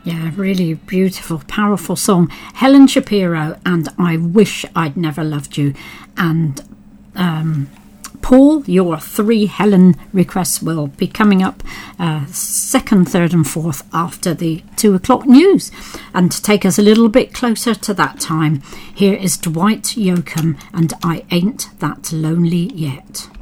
Yeah, really beautiful, powerful song. Helen Shapiro and I Wish I'd Never Loved You. And Paul, your 3 Helen requests will be coming up second, third and fourth after the 2 o'clock news. And to take us a little bit closer to that time, here is Dwight Yoakam and I Ain't That Lonely Yet.